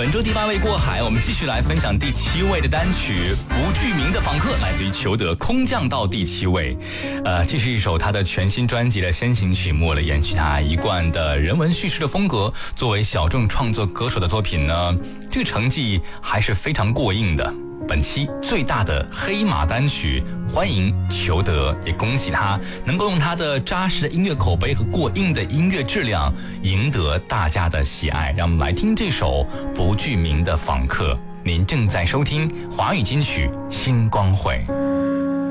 本周第8位过海，我们继续来分享第7位的单曲《不具名的访客》，来自于裘德，空降到第7位。这是一首他的全新专辑的先行曲目了，延续他一贯的人文叙事的风格。作为小众创作歌手的作品呢，这个成绩还是非常过硬的。本期最大的黑马单曲，欢迎裘德，也恭喜他能够用他的扎实的音乐口碑和过硬的音乐质量赢得大家的喜爱。让我们来听这首不具名的访客。您正在收听华语金曲新光会。